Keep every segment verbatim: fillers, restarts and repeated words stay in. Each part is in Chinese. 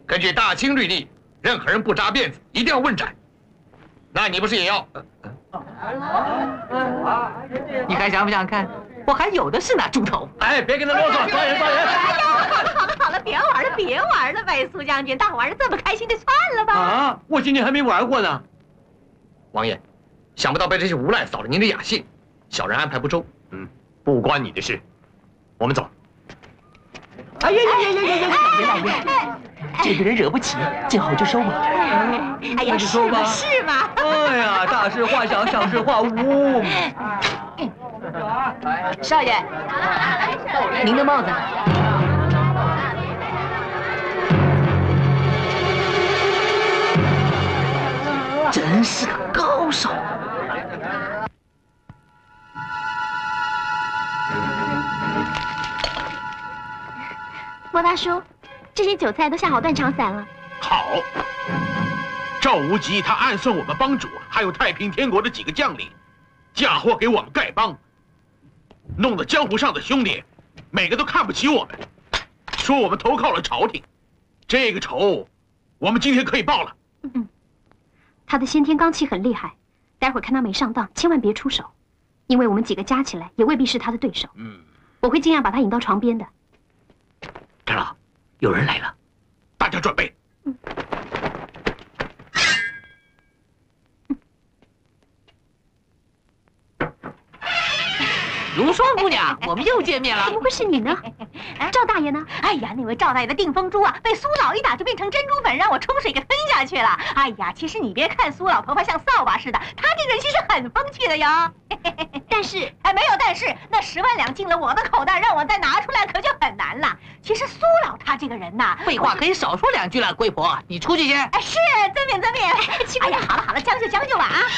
根据大清律例，任何人不扎辫子一定要问斩。那你不是也要？ 你还想不想看？我还有的是那猪头。 哎，别跟他啰嗦，抓人抓人！ 哎呀，好了好了好了，别玩了别玩了，喂，苏将军，大伙玩的这么开心，就算了吧。 啊，我今天还没玩过呢。 王爷，想不到被这些无赖扫了您的雅兴，小人安排不周。 嗯，不关你的事，我们走。 哎呀呀呀呀呀呀！别来呀！这个人惹不起，见好就收吧。 哎呀，是吗？是吗？ 哎呀，大事化小，小事化无。 少爷， 您的帽子。真是个高手。 莫大叔，这些韭菜都下好断肠散了。 好，赵无极他暗算我们帮主，还有太平天国的几个将领，嫁祸给我们丐帮，弄得江湖上的兄弟每个都看不起我们，说我们投靠了朝廷。这个仇，我们今天可以报了。 嗯，他的先天罡气很厉害，待会儿看他没上当，千万别出手，因为我们几个加起来也未必是他的对手。 嗯， 我会尽量把他引到床边的。 长老，有人来了， 大家准备。 嗯。 如霜姑娘，我们又见面了。 怎么会是你呢？赵大爷呢？ 哎呀，那位赵大爷的定风珠啊，被苏老一打就变成珍珠粉，让我冲水给吞下去了。哎呀，其实你别看苏老头发像扫把似的，他这个人其实很风趣的哟。 但是， 哎，没有但是，那十万两进了我的口袋，让我再拿出来可就很难了。其实苏老他这个人呐， 废话可以少说两句了，贵婆，你出去先。 哎，是，遵命遵命。哎呀，好了好了，将就将就吧啊。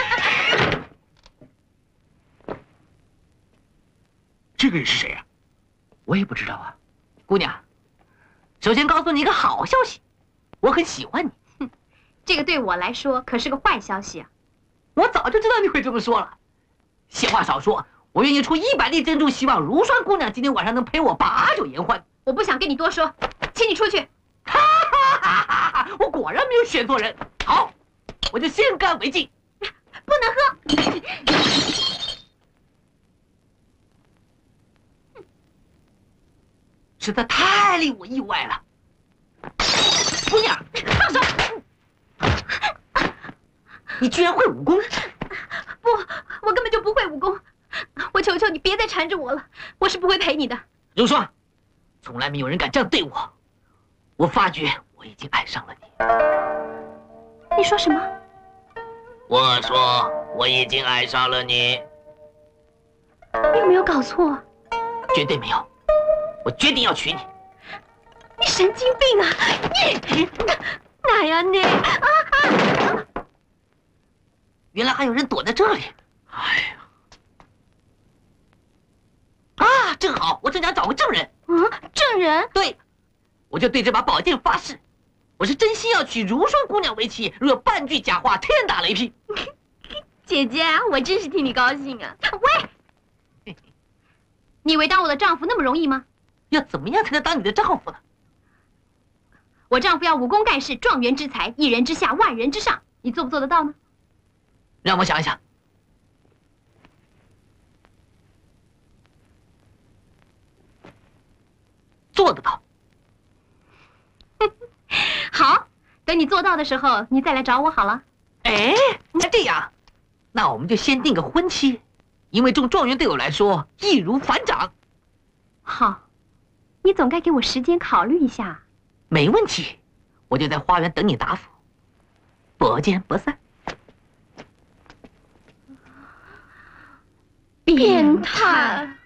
这个人是谁呀？ 我也不知道啊。姑娘，首先告诉你一个好消息，我很喜欢你。 哼，这个对我来说可是个坏消息啊！ 我早就知道你会这么说了。闲话少说，我愿意出一百粒珍珠，希望如霜姑娘今天晚上能陪我把酒言欢。 我不想跟你多说，请你出去。 哈哈哈哈哈！我果然没有选错人。好，我就先干为敬。 不能喝。 实在太令我意外了，姑娘，放手！你居然会武功？ 不，我根本就不会武功。我求求你别再缠着我了，我是不会陪你的。 如霜，从来没有人敢这样对我。我发觉我已经爱上了你。 你说什么？ 我说我已经爱上了你。 你有没有搞错？ 绝对没有。我决定要娶你！ 你神经病啊！你哪呀你？啊啊！ 原来还有人躲在这里！哎呀！啊，正好，我正想找个证人。 嗯，证人？ 对，我就对这把宝剑发誓，我是真心要娶如霜姑娘为妻，若有半句假话，天打雷劈！ 姐姐，我真是替你高兴啊！喂，你以为当我的丈夫那么容易吗？ 要怎么样才能当你的丈夫呢？ 我丈夫要武功盖世，状元之才，一人之下，万人之上，你做不做得到呢？ 让我想一想。做得到。 好，等你做到的时候，你再来找我好了。 哎，那这样，那我们就先定个婚期，因为中状元对我来说易如反掌。 好。你总该给我时间考虑一下。 没问题，我就在花园等你答复，不见不散。 变态！